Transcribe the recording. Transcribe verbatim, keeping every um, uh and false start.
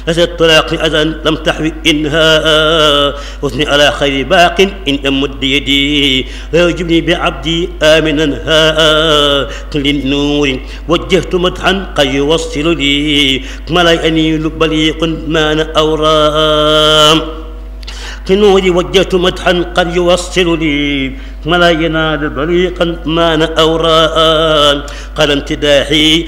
الطلاق أذى لم تحوي إنهاء أثني على خير باق إن أمد يدي لا يجبني بعبدي آمنا هاء كل النور وجهت مدحا قد يوصل لي ما لا ينيل بليق مان أورام كنوري وجهت مدحا قد يوصل لي ما لا ينال بريقا مان أوراء قال امتداحي